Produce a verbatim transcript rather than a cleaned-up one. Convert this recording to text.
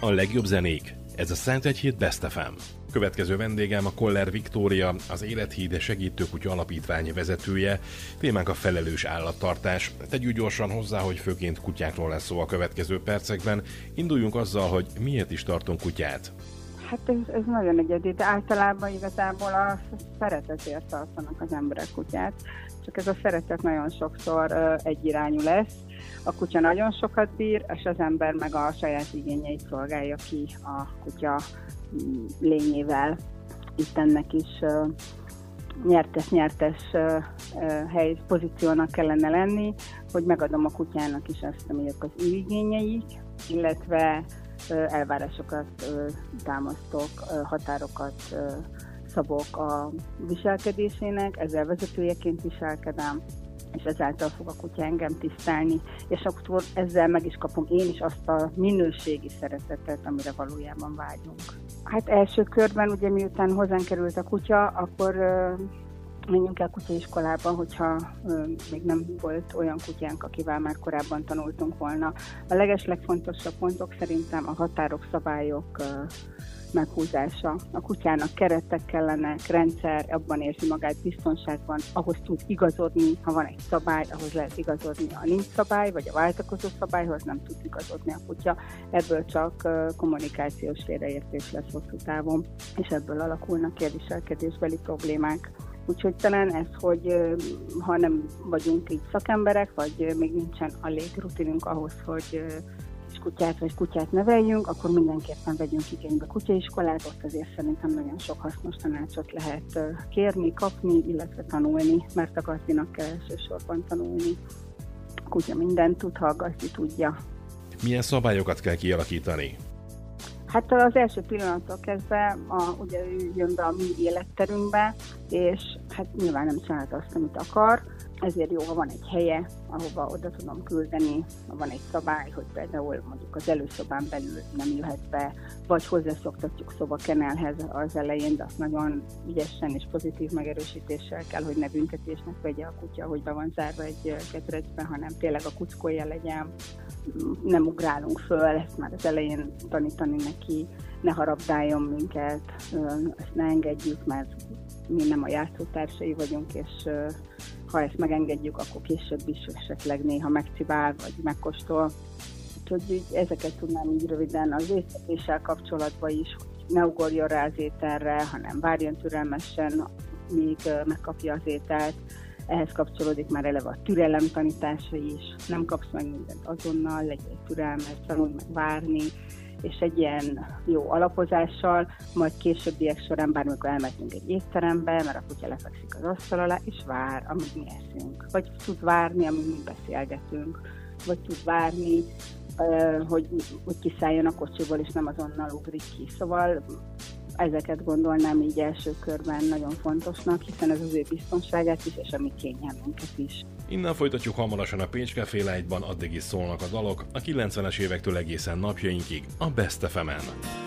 A legjobb zenék. Ez a Szentegyhíd Best ef em. Következő vendégem a Koller Viktória, az Élethíd Segítőkutya Alapítvány vezetője. Témánk a felelős állattartás. Tegyük gyorsan hozzá, hogy főként kutyákról lesz szó a következő percekben. Induljunk azzal, hogy miért is tartunk kutyát. Hát ez, ez nagyon egyedi, de általában igazából a szeretetért tartanak az emberek kutyát. Csak ez a szeretet nagyon sokszor uh, egyirányú lesz. A kutya nagyon sokat bír, és az ember meg a saját igényeit szolgálja ki a kutya lényével. Itt ennek is uh, nyertes-nyertes uh, uh, hely, pozíciónak kellene lenni, hogy megadom a kutyának is azt, amelyek az ő igényeik, illetve uh, elvárásokat uh, támasztok, uh, határokat uh, szabok a viselkedésének, ezzel vezetőjeként viselkedem, és ezáltal fog a kutya engem tisztelni, és akkor ezzel meg is kapom én is azt a minőségi szeretetet, amire valójában vágyunk. Hát első körben, ugye miután hozzánk került a kutya, akkor uh, menjünk el kutyaiskolába, hogyha uh, még nem volt olyan kutyánk, akivel már korábban tanultunk volna. A legeslegfontosabb pontok szerintem a határok, szabályok uh, meghúzása. A kutyának keretek kellenek, rendszer, abban érzi magát biztonságban, ahhoz tud igazodni, ha van egy szabály, ahhoz lehet igazodni, ha nincs szabály, vagy a váltakozó szabályhoz nem tud igazodni a kutya. Ebből csak kommunikációs félreértés lesz hosszú távon, és ebből alakulnak ki a viselkedésbeli problémák. Úgyhogy talán ez, hogy ha nem vagyunk így szakemberek, vagy még nincsen elég rutinunk ahhoz, hogy kutyát vagy kutyát neveljünk, akkor mindenképpen vegyünk igénybe kutyaiskolát, ott azért szerintem nagyon sok hasznos tanácsot lehet kérni, kapni, illetve tanulni, mert a gazdinak kell elsősorban tanulni. A kutya mindent tud, ha a gazdi tudja. Milyen szabályokat kell kialakítani? Hát az első pillanattól kezdve a, ugye ő jön be a mi életterünkbe, és hát nyilván nem csinálhat azt, amit akar, ezért jó, ha van egy helye, ahova oda tudom küldeni, ha van egy szabály, hogy például mondjuk az előszobán belül nem jöhet be, vagy hozzászoktatjuk szobakenelhez az elején, de azt nagyon ügyesen és pozitív megerősítéssel kell, hogy ne büntetésnek vegye a kutya, hogy be van zárva egy ketrecbe, hanem tényleg a kuckolja legyen, nem ugrálunk föl, ezt már az elején tanítani neki, ne harabdáljon minket, ezt ne engedjük, mert mi nem a játszótársai vagyunk, és ha ezt megengedjük, akkor később is esetleg néha megcibál, vagy megkóstol. Úgyhogy ezeket tudnám így röviden az étkezéssel kapcsolatban is, hogy ne ugorjon rá az ételre, hanem várjon türelmesen, míg megkapja az ételt. Ehhez kapcsolódik már eleve a türelem tanítása is. Nem kapsz meg mindent azonnal, legyél türelmes, tanulj meg várni, és egy ilyen jó alapozással, majd későbbiek során bármikor elmentünk egy étterembe, mert a kutya lefekszik az asztal alá, és vár, amíg mi eszünk. Vagy tud várni, amíg mi beszélgetünk. Vagy tud várni, hogy, hogy kiszálljon a kocsiból, és nem azonnal ugrik ki. Szóval ezeket gondolnám így első körben nagyon fontosnak, hiszen ez az ő biztonságát is, és a mi kényelmünket is. Innen folytatjuk hamarosan a Pécske Félágyban, addig is szólnak a dalok, a kilencvenes évektől egészen napjainkig a Best ef emen.